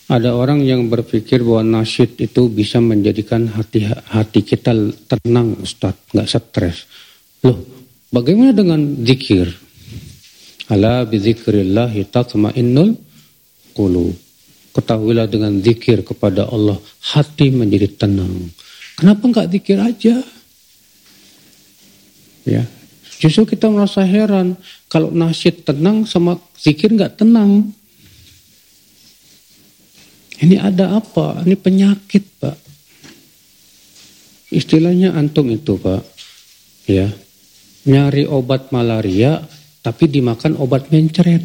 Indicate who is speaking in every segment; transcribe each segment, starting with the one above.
Speaker 1: Ada orang yang berpikir bahwa nasyid itu bisa menjadikan hati kita tenang, Ustadz, nggak stres. Loh, bagaimana dengan zikir? Ala bizikrillahi tatma'innul qulub. Ketahuilah dengan zikir kepada Allah, hati menjadi tenang. Kenapa nggak zikir aja? Ya, justru kita merasa heran kalau nasyid tenang sama zikir nggak tenang. Ini ada apa? Ini penyakit, Pak. Istilahnya antum itu, Pak. Ya. Nyari obat malaria tapi dimakan obat mencret.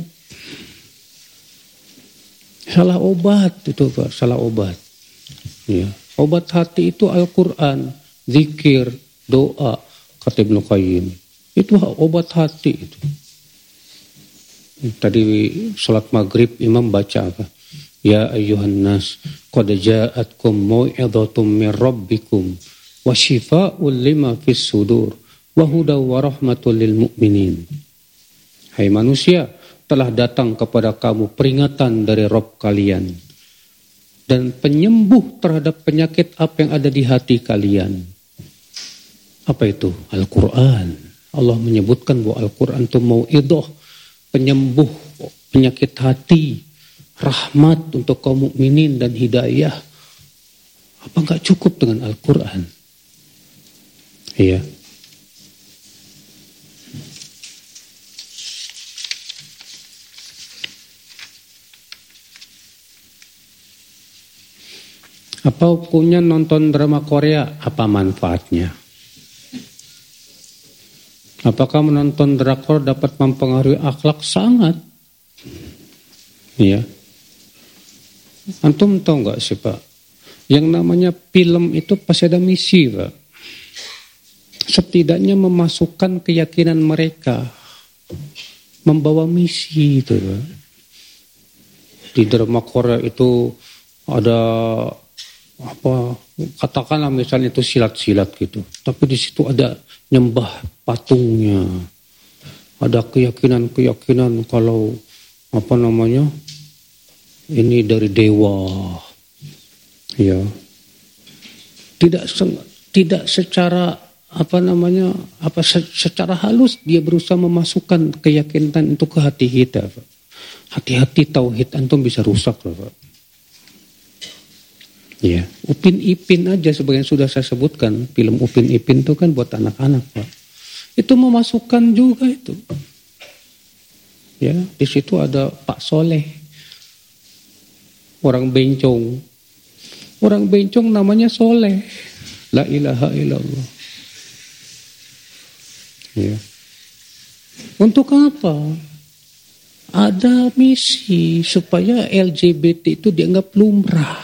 Speaker 1: Salah obat itu, Pak, salah obat. Ya. Obat hati itu Al-Qur'an, zikir, doa, kata Ibnu Qayyim. Itu obat hati itu. Tadi salat maghrib imam baca apa? Ya ayyuhan nas qad ja'atkum mau'izatun min rabbikum wa shifaa'un lima fis sudur wa hudaw wa rahmatul lil mu'minin. Hai manusia, telah datang kepada kamu peringatan dari Rabb kalian dan penyembuh terhadap penyakit apa yang ada di hati kalian. Apa itu? Al-Qur'an. Allah menyebutkan bahwa Al-Qur'an itu mau'izah, penyembuh penyakit hati, rahmat untuk kaum mukminin dan hidayah. Apa enggak cukup dengan Al-Quran? Iya. Apa hukumnya nonton drama Korea? Apa manfaatnya? Apakah menonton drakor dapat mempengaruhi akhlak? Sangat. Iya. Antum tahu nggak sih, Pak? Yang namanya film itu pasti ada misi, Pak. Setidaknya memasukkan keyakinan mereka, membawa misi itu, Pak. Di drama Korea itu ada apa? Katakanlah misalnya itu silat-silat gitu, tapi di situ ada nyembah patungnya, ada keyakinan kalau apa namanya? Ini dari dewa, ya. Tidak secara secara halus dia berusaha memasukkan keyakinan itu ke hati kita, Pak. Hati-hati tauhid antum bisa rusak, Pak. Ya, Upin Ipin aja sebagian sudah saya sebutkan, film Upin Ipin itu kan buat anak-anak, Pak. Itu memasukkan juga itu. Ya, di situ ada Pak Soleh. Orang bencong namanya Soleh. La ilaha illallah. Ya. Untuk apa? Ada misi supaya LGBT itu dianggap lumrah,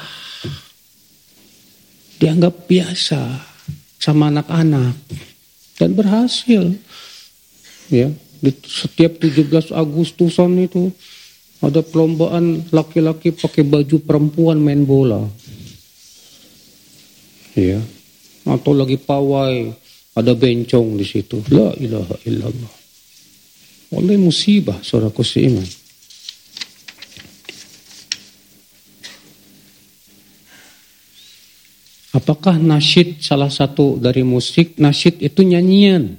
Speaker 1: dianggap biasa sama anak-anak, dan berhasil. Ya, di setiap 17 Agustusan itu ada perlombaan laki-laki pakai baju perempuan main bola. Ya. Atau lagi pawai, ada bencong di situ. La ilaha illallah. Wallahi musibah, saudaraku seiman. Apakah nasyid salah satu dari musik? Nasyid itu nyanyian.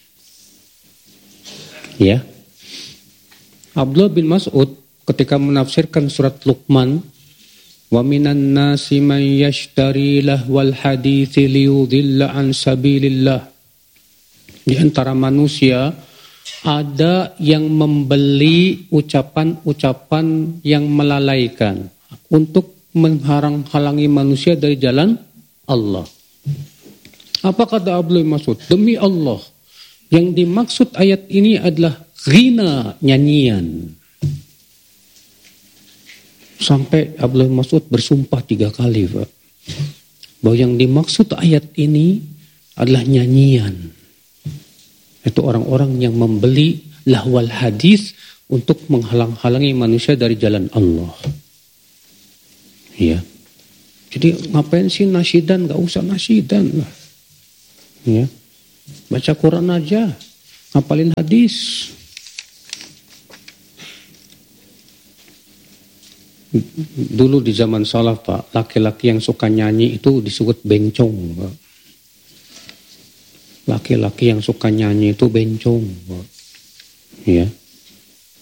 Speaker 1: Ya. Abdullah bin Mas'ud ketika menafsirkan surat Luqman, wa minan nasi man yashtari lahwal hadithi liyudhilla an sabilillah. Di antara manusia ada yang membeli ucapan-ucapan yang melalaikan untuk menghalang-halangi manusia dari jalan Allah. Apa kata Abdullah bin Mas'ud? Demi Allah, yang dimaksud ayat ini adalah ghina, nyanyian. Sampai Abdullah Mas'ud bersumpah 3 kali, Pak, bahwa yang dimaksud ayat ini adalah nyanyian. Itu orang-orang yang membeli lahwal hadis untuk menghalang-halangi manusia dari jalan Allah. Ya. Jadi ngapain sih nasyidan? Gak usah nasyidan lah. Ya. Baca Quran aja, ngapalin hadis. Dulu di zaman salaf Pak, laki-laki yang suka nyanyi itu disebut bencong Pak. Laki-laki yang suka nyanyi itu bencong Pak. Ya.